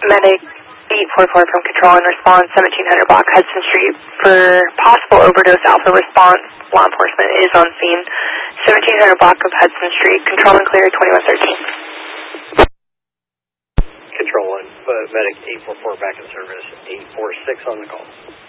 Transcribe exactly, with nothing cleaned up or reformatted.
Medic eight four four from Control and Response, seventeen hundred block Hudson Street. For possible overdose alpha response, law enforcement is on scene. seventeen hundred block of Hudson Street. Control and clear, twenty-one thirteen. Control one, uh, Medic eight four four back in service, eight four six on the call.